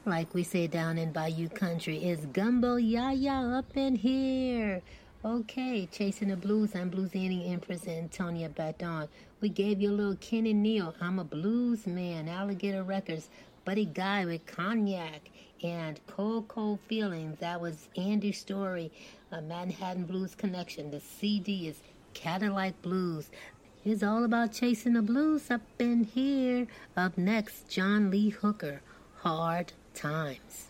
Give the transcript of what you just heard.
like we say down in Bayou Country, is Gumbo Yaya up in here. Okay, Chasing the Blues. I'm Bluesini Empress Antonia Baton. We gave you a little Kenny Neal, I'm a Blues Man, Alligator Records, Buddy Guy with Cognac, and Cold Cold Feelings. That was Andy Story, a Manhattan Blues Connection. The CD is Cadillac Blues. It's all about chasing the blues up in here. Up next, John Lee Hooker, Hard Times.